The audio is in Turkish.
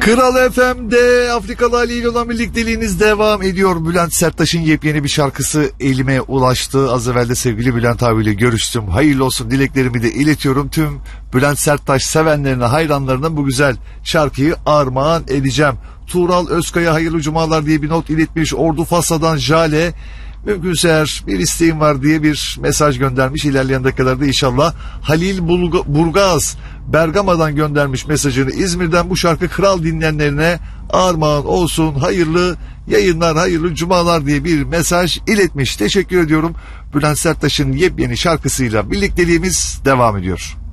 Kral FM'de Afrikalı Ali ile olan birlikteliğiniz devam ediyor. Bülent Serttaş'ın yepyeni bir şarkısı elime ulaştı. Az evvel de sevgili Bülent abiyle görüştüm. Hayırlı olsun dileklerimi de iletiyorum. Tüm Bülent Serttaş sevenlerine, hayranlarına bu güzel şarkıyı armağan edeceğim. Tuğral Özkaya hayırlı cumalar diye bir not iletmiş. Ordu Fasa'dan Jale. Mümkünse eğer bir isteğim var diye bir mesaj göndermiş. İlerleyen dakikalarda inşallah. Halil Burgaz Bergama'dan göndermiş mesajını. İzmir'den bu şarkı kral dinleyenlerine armağan olsun. Hayırlı yayınlar, hayırlı cumalar diye bir mesaj iletmiş. Teşekkür ediyorum. Bülent Serttaş'ın yepyeni şarkısıyla birlikteliğimiz devam ediyor.